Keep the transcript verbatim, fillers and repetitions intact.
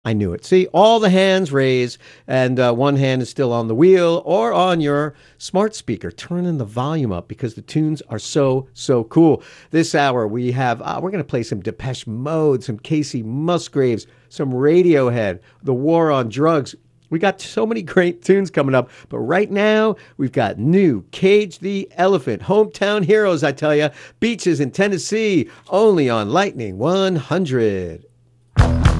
I knew it. See, all the hands raised, and uh, one hand is still on the wheel or on your smart speaker, turning the volume up because the tunes are so, so cool. This hour, we have, uh, we're going to play some Depeche Mode, some Casey Musgraves, some Radiohead, The War on Drugs. We got so many great tunes coming up, but right now we've got new Cage the Elephant, Hometown Heroes, I tell you, Beaches in Tennessee, only on Lightning one hundred.